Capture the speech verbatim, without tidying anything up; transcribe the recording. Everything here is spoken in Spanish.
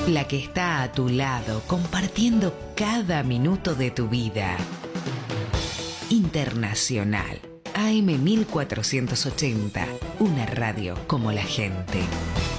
La que está a tu lado, compartiendo cada minuto de tu vida. Internacional, A M mil cuatrocientos ochenta, una radio como la gente.